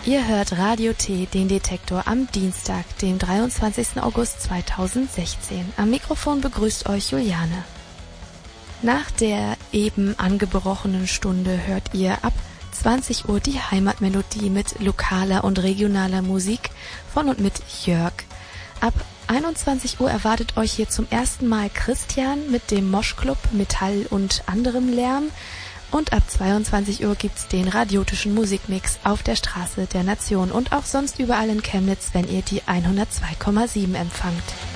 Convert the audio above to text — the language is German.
Ihr hört Radio T, den Detektor, am Dienstag, dem 23. August 2016. Am Mikrofon begrüßt euch Juliane. Nach der eben angebrochenen Stunde hört ihr ab 20 Uhr die Heimatmelodie mit lokaler und regionaler Musik von und mit Jörg. Ab 21 Uhr erwartet euch hier zum ersten Mal Christian mit dem Moschclub, Metall und anderem Lärm. Und ab 22 Uhr gibt's den radiotischen Musikmix auf der Straße der Nation und auch sonst überall in Chemnitz, wenn ihr die 102,7 empfangt.